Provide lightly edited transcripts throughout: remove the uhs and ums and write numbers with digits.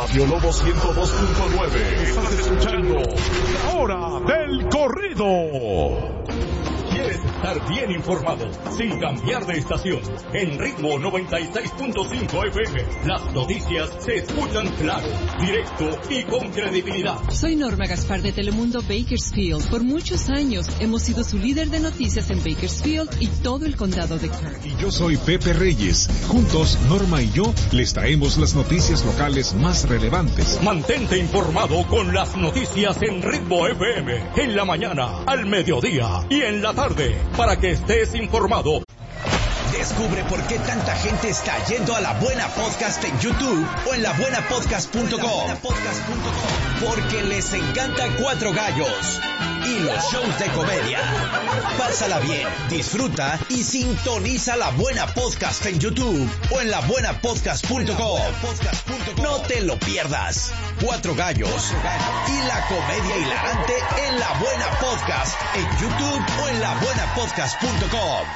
Radio Lobo 102.9. Estás escuchando La Hora del Corrido. ¿Quieres estar bien informado sin cambiar de estación? En Ritmo 96.5 FM, las noticias se escuchan claro, directo y con credibilidad. Soy Norma Gaspar de Telemundo Bakersfield. Por muchos años hemos sido su líder de noticias en Bakersfield y todo el condado de Kern. Y yo soy Pepe Reyes. Juntos, Norma y yo les traemos las noticias locales más relevantes. Mantente informado con las noticias en Ritmo FM, en la mañana, al mediodía y en la tarde, para que estés informado. Descubre por qué tanta gente está yendo a La Buena Podcast en YouTube o en labuenapodcast.com. Porque les encanta Cuatro Gallos y los shows de comedia. Pásala bien, disfruta y sintoniza La Buena Podcast en YouTube o en labuenapodcast.com. No te lo pierdas. Cuatro Gallos y la comedia hilarante en La Buena Podcast en YouTube o en labuenapodcast.com.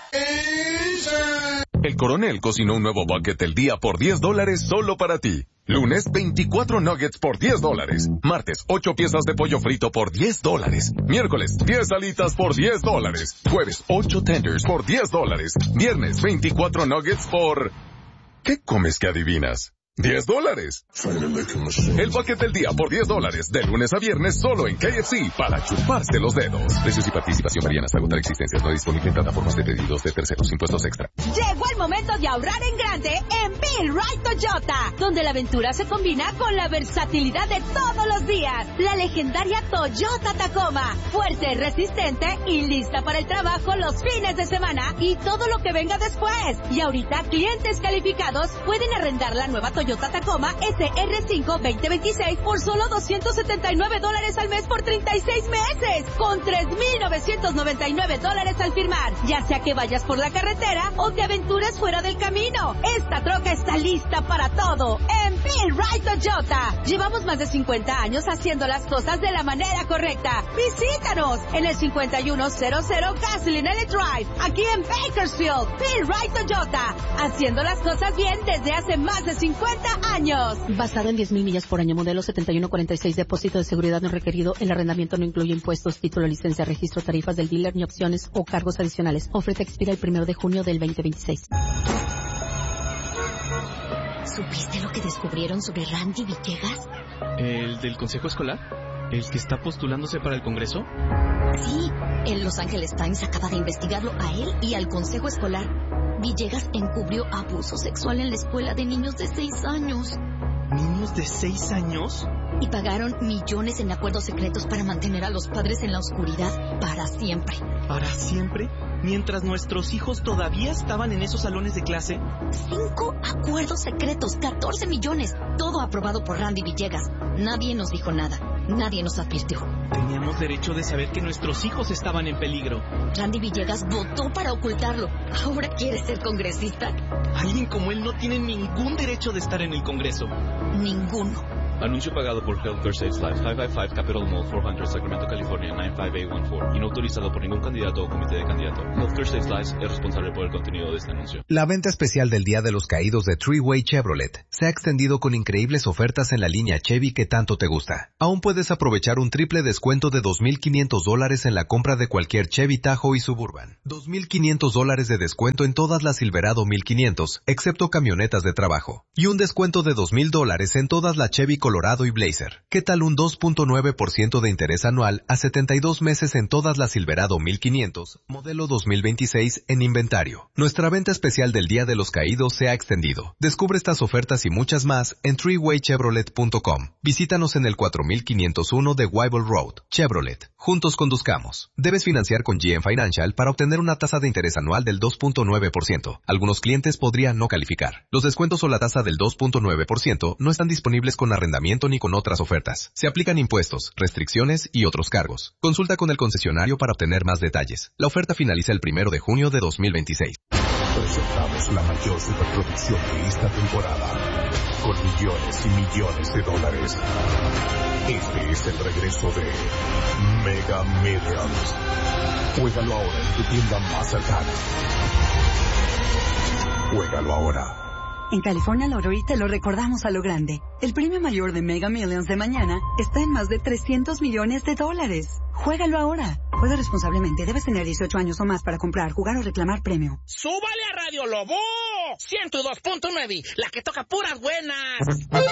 El Coronel cocinó un nuevo bucket del día por $10 solo para ti. Lunes, 24 nuggets por $10. Martes, 8 piezas de pollo frito por $10. Miércoles, 10 alitas por $10. Jueves, 8 tenders por $10. Viernes, 24 nuggets por... ¿Qué comes que adivinas? $10. El bucket del día por $10, de lunes a viernes solo en KFC, para chuparse los dedos. Precios y participación varían hasta agotar existencias. No disponible en plataformas de pedidos de terceros, impuestos extra. Llegó el momento de ahorrar en grande en Bill Wright Toyota, donde la aventura se combina con la versatilidad de todos los días. La legendaria Toyota Tacoma, fuerte, resistente y lista para el trabajo los fines de semana y todo lo que venga después. Y ahorita clientes calificados pueden arrendar la nueva Toyota Tacoma SR5 2026 por solo $279 al mes por 36 meses, con $3,999 al firmar, ya sea que vayas por la carretera o te aventures fuera del camino. Esta troca está lista para todo en Bill Wright Toyota. Llevamos más de 50 años haciendo las cosas de la manera correcta. Visítanos en el 5100 Gasoline Drive, aquí en Bakersfield. Bill Wright Toyota, haciendo las cosas bien desde hace más de 50 años. Basado en 10,000 millas por año, modelo 7146, depósito de seguridad no requerido. El arrendamiento no incluye impuestos, título, licencia, registro, tarifas del dealer, ni opciones o cargos adicionales. Oferta expira el 1 de junio del 2026. ¿Supiste lo que descubrieron sobre Randy Villegas? ¿El del consejo escolar? ¿El que está postulándose para el Congreso? Sí, el Los Angeles Times acaba de investigarlo a él y al consejo escolar. Villegas encubrió abuso sexual en la escuela de niños de 6 años. ¿Niños de 6 años? Y pagaron millones en acuerdos secretos para mantener a los padres en la oscuridad para siempre. ¿Para siempre? Mientras nuestros hijos todavía estaban en esos salones de clase. 5 acuerdos secretos, 14 millones. Todo aprobado por Randy Villegas. Nadie nos dijo nada. Nadie nos advirtió. Teníamos derecho de saber que nuestros hijos estaban en peligro. Randy Villegas votó para ocultarlo. ¿Ahora quiere ser congresista? Alguien como él no tiene ningún derecho de estar en el Congreso. Ninguno. Anuncio pagado por Healthcare Saves Lives, 555 Capitol Mall, 400 Sacramento, California, 95814. Y no autorizado por ningún candidato o comité de candidato. Healthcare Saves Lives es responsable por el contenido de este anuncio. La venta especial del Día de los Caídos de Three-Way Chevrolet se ha extendido con increíbles ofertas en la línea Chevy que tanto te gusta. Aún puedes aprovechar un triple descuento de $2,500 en la compra de cualquier Chevy Tahoe y Suburban. $2,500 de descuento en todas las Silverado 1500, excepto camionetas de trabajo. Y un descuento de $2,000 en todas las Chevy Colorado y Blazer. ¿Qué tal un 2.9% de interés anual a 72 meses en todas las Silverado 1500, modelo 2026 en inventario? Nuestra venta especial del Día de los Caídos se ha extendido. Descubre estas ofertas y muchas más en threewaychevrolet.com. Visítanos en el 4501 de Wyville Road. Chevrolet. Juntos conduzcamos. Debes financiar con GM Financial para obtener una tasa de interés anual del 2.9%. Algunos clientes podrían no calificar. Los descuentos o la tasa del 2.9% no están disponibles con arrendamiento ni con otras ofertas. Se aplican impuestos, restricciones y otros cargos. Consulta con el concesionario para obtener más detalles. La oferta finaliza el 1 de junio de 2026. Presentamos la mayor superproducción de esta temporada, con millones y millones de dólares. Este es el regreso de Mega Millions. Juégalo ahora en tu tienda más cercana. Juégalo ahora En California Lottery te lo recordamos a lo grande. El premio mayor de Mega Millions de mañana está en más de $300 millones. Juégalo ahora. Juega responsablemente. Debes tener 18 años o más para comprar, jugar o reclamar premio. ¡Súbale a Radio Lobo! 102.9, la que toca puras buenas.